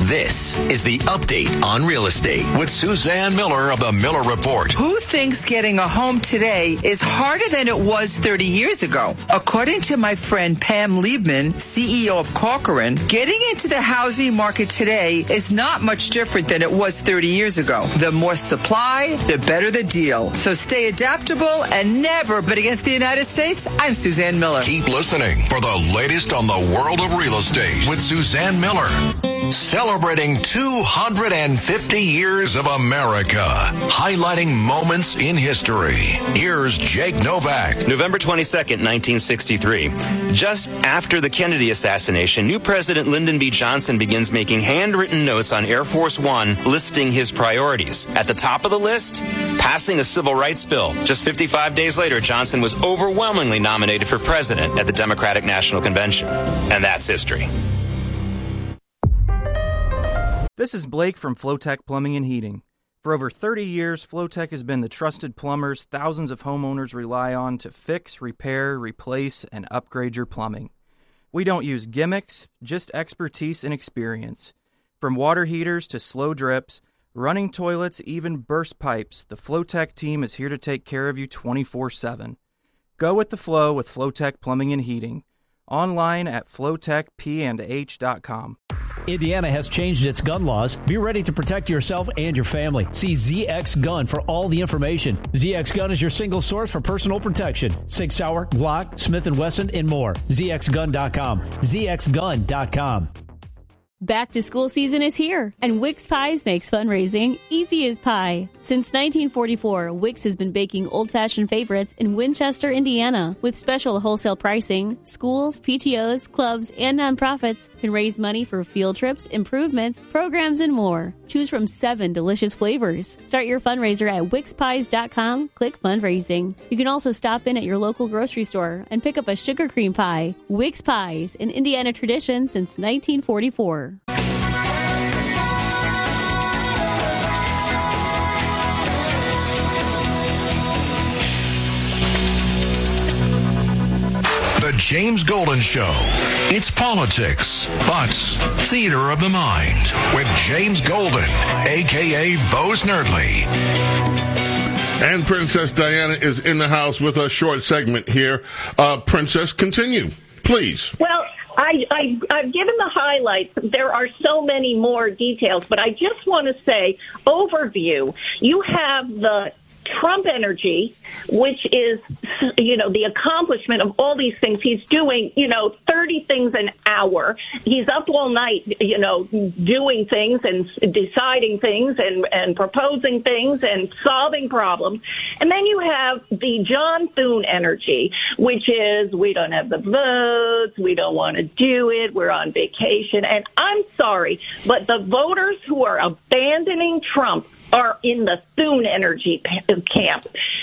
This is the Update on Real Estate with Suzanne Miller of the Miller Report. Who thinks getting a home today is harder than it was 30 years ago? According to my friend Pam Liebman, CEO of Corcoran, getting into the housing market today is not much different than it was 30 years ago. The more supply, the better the deal. So stay adaptable and never bet against the United States. I'm Suzanne Miller. Keep listening for the latest on the world of real estate with Suzanne Miller. Celebrating 250 years of America. Highlighting moments in history. Here's Jake Novak. November 22nd, 1963. Just after the Kennedy assassination, new President Lyndon B. Johnson begins making handwritten notes on Air Force One listing his priorities. At the top of the list, passing a civil rights bill. Just 55 days later, Johnson was overwhelmingly nominated for president at the Democratic National Convention. And that's history. This is Blake from Flowtech Plumbing and Heating. For over 30 years, Flowtech has been the trusted plumbers thousands of homeowners rely on to fix, repair, replace, and upgrade your plumbing. We don't use gimmicks, just expertise and experience. From water heaters to slow drips, running toilets, even burst pipes, the Flowtech team is here to take care of you 24/7. Go with the flow with Flowtech Plumbing and Heating. Online at flowtechp&h.com. Indiana has changed its gun laws. Be ready to protect yourself and your family. See ZX Gun for all the information. ZX Gun is your single source for personal protection. Sig Sauer, Glock, Smith & Wesson, and more. ZXGun.com. ZXGun.com. Back to school season is here, and Wix Pies makes fundraising easy as pie. Since 1944, Wix has been baking old-fashioned favorites in Winchester, Indiana. With special wholesale pricing, schools, PTOs, clubs, and nonprofits can raise money for field trips, improvements, programs, and more. Choose from 7 delicious flavors. Start your fundraiser at WixPies.com. Click fundraising. You can also stop in at your local grocery store and pick up a sugar cream pie. Wix Pies, an Indiana tradition since 1944. The James Golden Show. It's politics, but theater of the mind with James Golden, a.k.a. Bo Snerdley. And Princess Diana is in the house with a short segment here. Princess, continue, please. Well, I've given the highlights. There are so many more details, but I just want to say, overview, you have the Trump energy, which is, the accomplishment of all these things. He's doing, 30 things an hour. He's up all night, doing things and deciding things and proposing things and solving problems. And then you have the John Thune energy, which is, we don't have the votes, we don't want to do it, we're on vacation. And I'm sorry, but the voters who are abandoning Trump are in the Thune energy camp.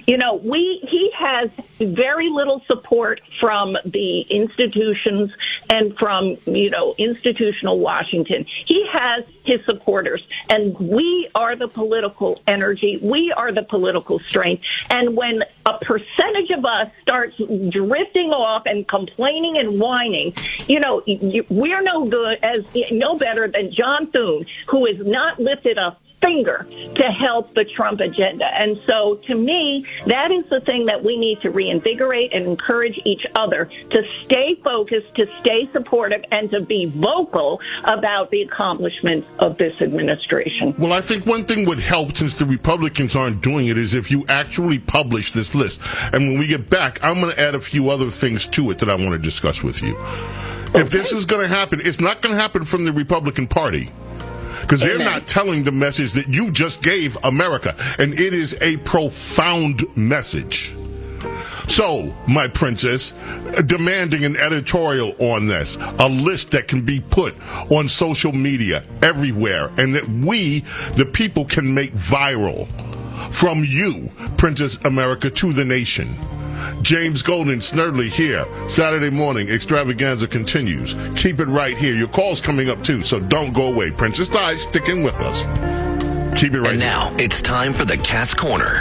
He has very little support from the institutions and from, institutional Washington. He has his supporters, and we are the political energy. We are the political strength. And when a percentage of us starts drifting off and complaining and whining, we're no better than John Thune, who has not lifted a finger to help the Trump agenda. And so, to me, that is the thing that we need to reinvigorate and encourage each other to stay focused, to stay supportive, and to be vocal about the accomplishments of this administration. Well, I think one thing would help, since the Republicans aren't doing it, is if you actually publish this list. And when we get back, I'm going to add a few other things to it that I want to discuss with you. Okay. If this is going to happen, it's not going to happen from the Republican Party. Because they're not telling the message that you just gave America. And it is a profound message. So, my princess, demanding an editorial on this, a list that can be put on social media everywhere, and that we, the people, can make viral from you, Princess America, to the nation. James Golden, Snerdley here. Saturday morning extravaganza continues. Keep it right here. Your call's coming up too, so don't go away. Princess Di, sticking with us. Keep it right And now here. it's time for the Cat's Corner.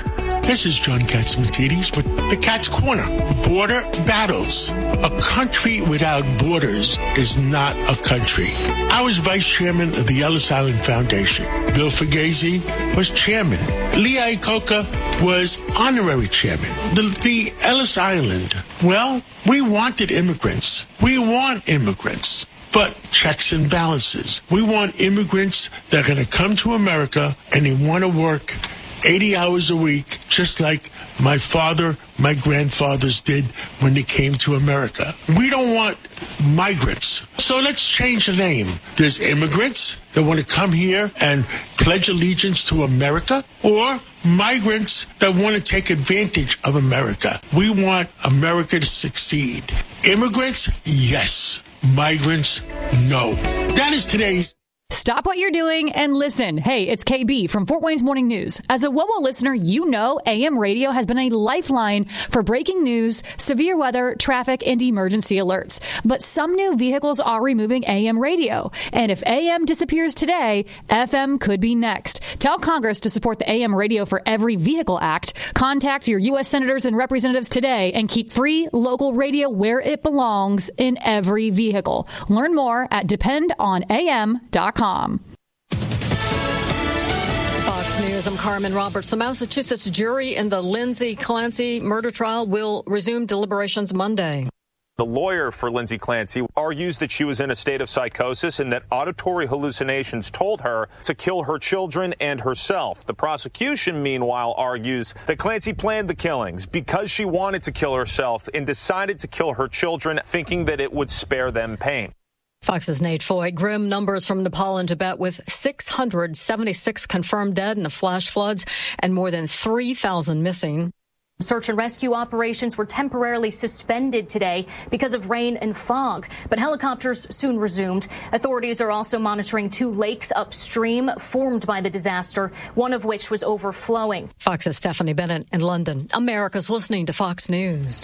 This is John Catsimatidis with the Cat's Corner. Border battles. A country without borders is not a country. I was vice chairman of the Ellis Island Foundation. Bill Fugazi was chairman. Lee Iacocca was honorary chairman. The Ellis Island, well, we wanted immigrants. We want immigrants. But checks and balances. We want immigrants that are going to come to America and they want to work 80 hours a week, just like my father, my grandfathers did when they came to America. We don't want migrants. So let's change the name. There's immigrants that want to come here and pledge allegiance to America, or migrants that want to take advantage of America. We want America to succeed. Immigrants, yes. Migrants, no. That is today's. Stop what you're doing and listen. Hey, it's KB from Fort Wayne's Morning News. As a WOWO listener, you know AM radio has been a lifeline for breaking news, severe weather, traffic, and emergency alerts. But some new vehicles are removing AM radio. And if AM disappears today, FM could be next. Tell Congress to support the AM Radio for Every Vehicle Act. Contact your U.S. senators and representatives today and keep free local radio where it belongs in every vehicle. Learn more at dependonam.com. Fox News, I'm Carmen Roberts. The Massachusetts jury in the Lindsay Clancy murder trial will resume deliberations Monday. The lawyer for Lindsay Clancy argues that she was in a state of psychosis and that auditory hallucinations told her to kill her children and herself. The prosecution, meanwhile, argues that Clancy planned the killings because she wanted to kill herself and decided to kill her children, thinking that it would spare them pain. Fox's Nate Foy. Grim numbers from Nepal and Tibet with 676 confirmed dead in the flash floods and more than 3,000 missing. Search and rescue operations were temporarily suspended today because of rain and fog, but helicopters soon resumed. Authorities are also monitoring 2 lakes upstream formed by the disaster, one of which was overflowing. Fox's Stephanie Bennett in London. America's listening to Fox News.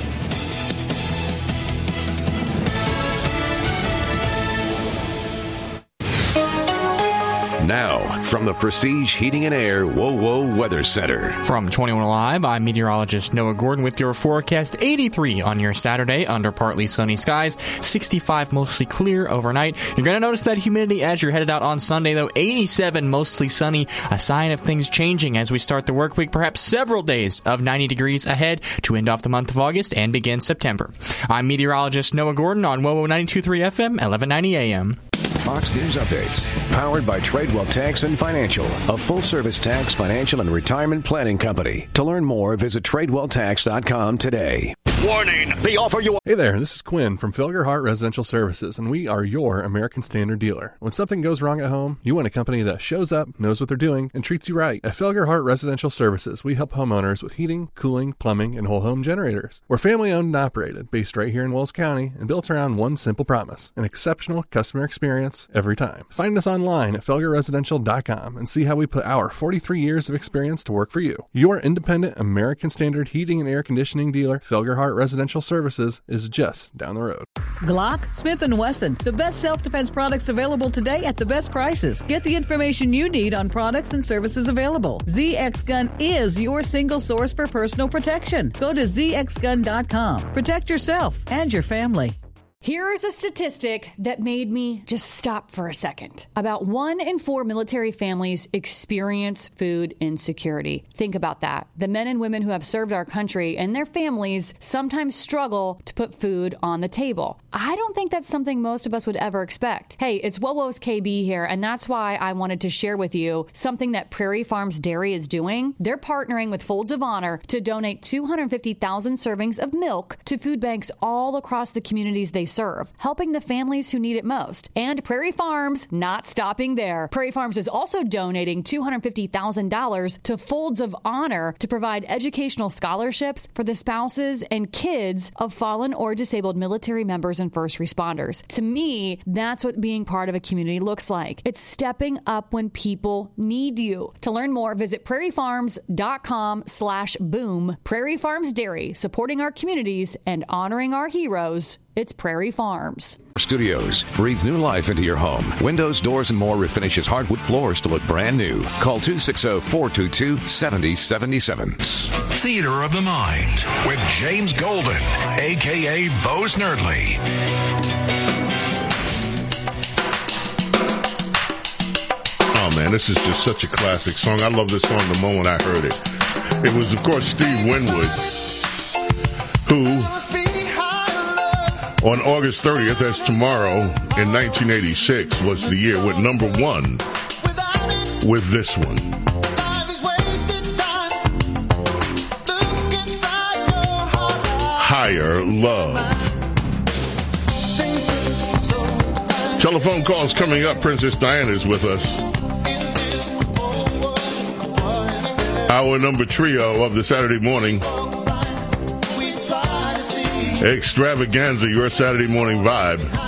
Now, from the Prestige Heating and Air WOWO Weather Center. From 21 Live, I'm meteorologist Noah Gordon with your forecast. 83 on your Saturday under partly sunny skies. 65 mostly clear overnight. You're going to notice that humidity as you're headed out on Sunday, though. 87 mostly sunny. A sign of things changing as we start the work week. Perhaps several days of 90 degrees ahead to end off the month of August and begin September. I'm meteorologist Noah Gordon on WOWO 92.3 FM, 1190 AM. Fox News Updates, powered by Tradewell Tax and Financial, a full-service tax, financial, and retirement planning company. To learn more, visit TradewellTax.com today. Warning, the offer you... Hey there, this is Quinn from Felgerhart Residential Services, and we are your American Standard dealer. When something goes wrong at home, you want a company that shows up, knows what they're doing, and treats you right. At Felgerhart Residential Services, we help homeowners with heating, cooling, plumbing, and whole home generators. We're family-owned and operated, based right here in Wells County, and built around one simple promise: an exceptional customer experience every time. Find us online at felgerresidential.com and see how we put our 43 years of experience to work for you. Your independent American Standard heating and air conditioning dealer, Felgerhart Residential Services, is just down the road. Glock, Smith & Wesson, the best self-defense products available today at the best prices. Get the information you need on products and services available. ZX Gun is your single source for personal protection. Go to zxgun.com. Protect yourself and your family. Here's a statistic that made me just stop for a second. About 1 in 4 military families experience food insecurity. Think about that. The men and women who have served our country and their families sometimes struggle to put food on the table. I don't think that's something most of us would ever expect. Hey, it's WOWO's KB here, and that's why I wanted to share with you something that Prairie Farms Dairy is doing. They're partnering with Folds of Honor to donate 250,000 servings of milk to food banks all across the communities they serve, helping the families who need it most. And Prairie Farms not stopping there. Prairie Farms is also donating $250,000 to Folds of Honor to provide educational scholarships for the spouses and kids of fallen or disabled military members and first responders. To me, that's what being part of a community looks like. It's stepping up when people need you. To learn more, visit prairiefarms.com/boom. Prairie Farms Dairy, supporting our communities and honoring our heroes It's Prairie Farms. Studios. Breathe new life into your home. Windows, doors, and more refinishes hardwood floors to look brand new. Call 260-422-7077. Theater of the Mind with James Golden, a.k.a. Bo Snerdley. Oh, man, this is just such a classic song. I love this song the moment I heard it. It was, of course, Steve Winwood, who, on August 30th, that's tomorrow, in 1986, was the year, went number one with this one. Higher Love. Telephone calls coming up. Princess Diana is with us. Our number trio of the Saturday morning extravaganza, your Saturday morning vibe.